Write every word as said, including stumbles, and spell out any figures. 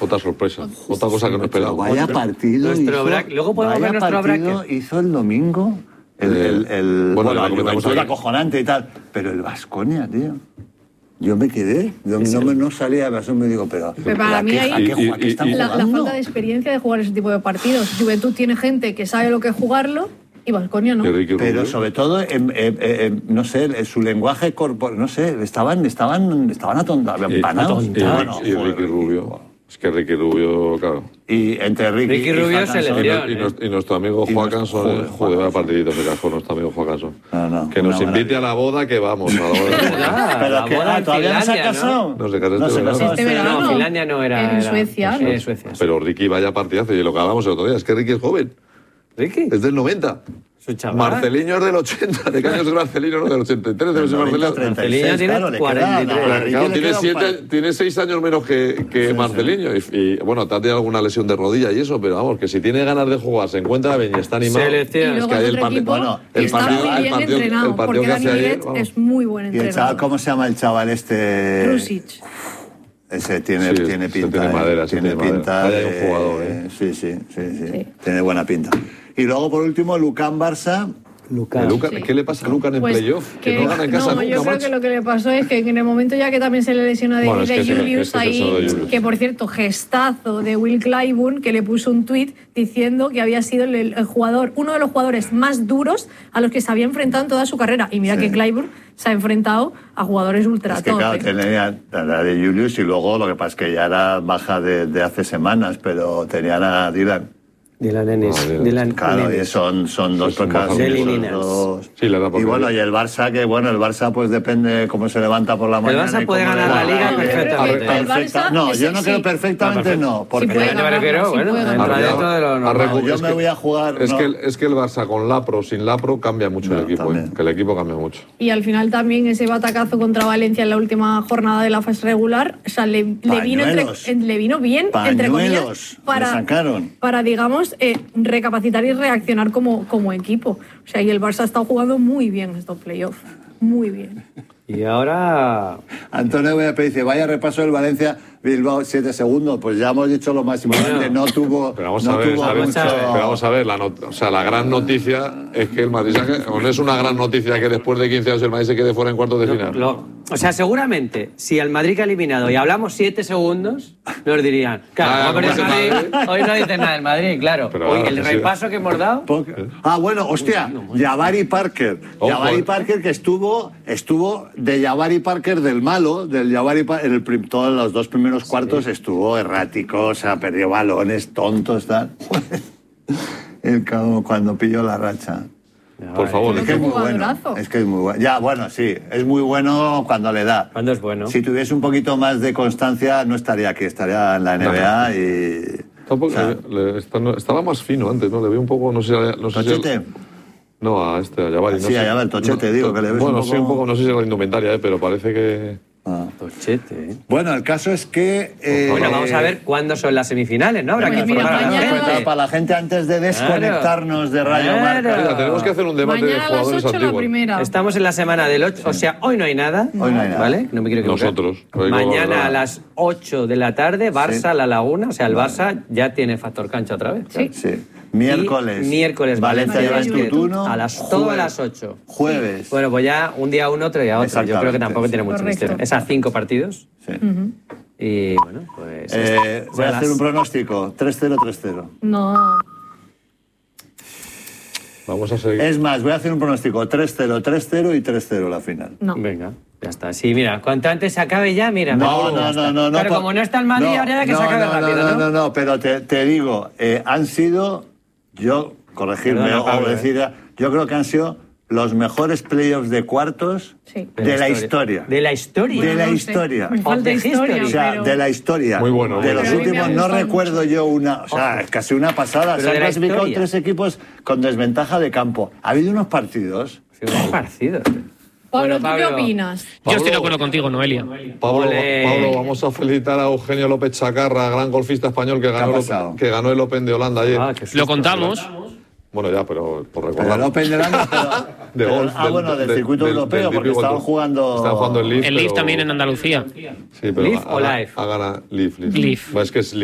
Otra sorpresa, otra cosa que no esperaba. Vaya partido hizo, Luego podemos ver nuestro partido hizo el domingo. El, el, el, bueno, bueno, lo el Juventud acojonante y tal. Pero el Baskonia, tío. Yo me quedé, yo no, me, no salía de eso, me digo, pero... pero para mí ahí, ¿a qué, a qué están la, la falta de experiencia de jugar ese tipo de partidos. Juventud tiene gente que sabe lo que es jugarlo y Baskonia no. Pero sobre todo, eh, eh, eh, no sé, su lenguaje corporal, no sé, estaban, estaban, estaban atontados, empanados. Y, y, bueno, y Ricky Rubio. Es que Ricky Rubio, claro. Y entre Ricky, Ricky Rubio y selección. Y, y, y nuestro amigo Juan Canson, joder, vaya partidito se cascó nuestro amigo Juan Canson. No, no, que nos invite a la boda, que vamos a la boda. Pero que ah, todavía no se ha casado. No se casó este verano. Este verano. No, Finlandia no era. En Suecia. En Suecia. Pero Ricky vaya partidazo, y lo que hablamos el otro día, es que Ricky es joven. ¿Ricky? Es del noventa. Marceliño es del ochenta. ¿De qué años es Marceliño? No, del ochenta y tres. Debe ser Marceliño. Marceliño tiene claro, cuarenta y tres. Claro, tiene, siete, tiene seis años menos que, que sí, Marceliño. Sí. Y, y bueno, te ha tenido alguna lesión de rodilla y eso, pero vamos, que si tiene ganas de jugar, se encuentra bien y está animado. Selección. Es que hay el, parti bueno, el está partido, muy bien el partido, entrenado, el partido porque que hace Dani ayer. Millet es muy buen entrenador. ¿Y el chaval, cómo se llama el chaval este? Rusic. Ese tiene, sí, tiene pinta. Tiene madera, eh, tiene, tiene pinta. Hay un jugador, ¿eh? Sí, sí, sí, sí, sí. Tiene buena pinta. Y luego, por último, Lucan Barça. Lucan. Lucan, sí. ¿Qué le pasa a Lucan en pues playoff? Que, que no gana en casa no, nunca, yo creo macho. que lo que le pasó es que en el momento ya que también se le lesionó de, bueno, es de que Julius es que ahí, de Julius. Que por cierto, gestazo de Will Clyburn, que le puso un tuit diciendo que había sido el, el jugador, uno de los jugadores más duros a los que se había enfrentado en toda su carrera. Y mira sí. que Clyburn se ha enfrentado a jugadores ultra es que, top. Claro, ¿eh? tenía la de Julius y luego lo que pasa es que ya era baja de, de hace semanas, pero tenían a Dylan. Dylan Ennis. Ah, Dylan claro, Ennis. y son, son dos tocas. Dos. Sí, la y bueno, y el Barça, que bueno, el Barça pues depende cómo se levanta por la mañana. El Barça puede ganar la Liga no, perfectamente. El Barça, no, yo no sí. creo perfectamente, no. Porque sí yo me refiero, sí bueno, entra dentro de lo normal. Yo me voy a jugar. Es, no. que el, es que el Barça con Lapro, sin Lapro, cambia mucho no, el equipo. Eh, que el equipo cambia mucho. Y al final también ese batacazo contra Valencia en la última jornada de la fase regular, o sea, le, le, vino, entre, le vino bien, Pañuelos, entre comillas, para, para digamos, eh, recapacitar y reaccionar como, como equipo. O sea, y el Barça ha estado jugando muy bien estos playoffs. Muy bien. Y ahora... Antonio Bepe dice, vaya repaso del Valencia, Bilbao, siete segundos. Pues ya hemos dicho lo máximo. Bueno, no tuvo... Pero vamos no a ver, tuvo ¿sabes? mucho... Pero vamos a ver, la, not o sea, la gran noticia es que el Madrid... ¿O no es una gran noticia que después de quince años el Madrid se quede fuera en cuartos de no, final? Lo, o sea, seguramente, si al Madrid que ha eliminado y hablamos siete segundos, nos dirían, claro, ah, el Madrid, Madrid, hoy no dices nada del Madrid, claro. Pero, hoy el repaso sí. que hemos dado... Porque, ah, bueno, hostia, Jabari Parker. Ojo, Jabari Parker que estuvo, estuvo de Jabari Parker del malo, del Jabari Parker, en el, todos los dos primeros cuartos sí. estuvo errático, o sea, perdió balones, tontos, tal. El cabo cuando pilló la racha. Por favor, es que es muy bueno. Es que es muy bueno. Ya, bueno, sí, es muy bueno cuando le da. Cuando es bueno. Si tuviese un poquito más de constancia, no estaría aquí, estaría en la N B A no. y... Tampoco, o sea, le, le, está, no, estaba más fino antes, ¿no? Le vi un poco, no sé, no sé ¿Tochete? Si el, no, a este, a Jabari. Sí, no a sé, Jabari, Tochete, no, digo, que le ves bueno, un poco... sí, un poco, no sé si es la indumentaria, ¿eh? Pero parece que... Ah. Tochete, ¿eh? Bueno, el caso es que... Eh, bueno, vamos a ver cuándo son las semifinales, ¿no? Habrá bueno, que informar mira, a la mañana... gente. Para la gente antes de desconectarnos claro. de Radio claro. Marca. Mira, tenemos que hacer un debate mañana de jugadores a las ocho antiguos. La primera. Estamos en la semana del ocho, sí. o sea, hoy no hay nada. Hoy no hay nada. ¿Vale? No me quiero equivocar. Nosotros. Mañana a las ocho de la tarde, Barça, sí. La Laguna. O sea, el Barça ya tiene factor cancha otra vez. Sí. sí. Miércoles. Y miércoles, Valencia y Basket a las todo a las ocho. Jueves. Bueno, pues ya un día uno, otro día otro. Yo creo que tampoco tiene mucho Correcto. misterio. Es a cinco partidos. Sí. Uh-huh. Y bueno, pues... Eh, voy a hacer las... un pronóstico. tres cero, tres cero. No. Vamos a seguir. Es más, voy a hacer un pronóstico. tres cero, tres cero y tres cero la final. No. Venga. Ya está. Sí, mira, cuanto antes se acabe ya, mira. No, no, no, no, no. Pero no, como no está el Madrid, no, habría que no, sacar no, rápido, no, ¿no? No, no, no, pero te, te digo, eh, han sido, yo, corregirme Perdona, o Pablo, decir, eh. yo creo que han sido los mejores playoffs de cuartos sí. de, de la historia. ¿De la historia? De la no historia. Me falta historia, o sea, pero... de la historia. Muy bueno. De muy los bueno. últimos no recuerdo mucho. Yo una, o sea, es casi una pasada. Pero se han clasificado historia. tres equipos con desventaja de campo. Ha habido unos partidos. Sí, unos partidos. Pablo, bueno, ¿tú Pablo, qué opinas? Pablo, yo estoy de acuerdo contigo, Noelia. Pablo, Pablo, vamos a felicitar a Eugenio López Chacarra, gran golfista español que ganó, el, que ganó el Open de Holanda ayer. Ah, lo contamos. Bueno, ya, pero por recordar. Pero el Open de Holanda, pero, de golf, ah, del, bueno, del, del circuito del, europeo, del porque estaban jugando... Estaban jugando el Leaf. El Leaf pero... también en Andalucía. Sí, pero ¿Leaf o Live? Ha ganado Leaf, Leaf. Leaf. Es que es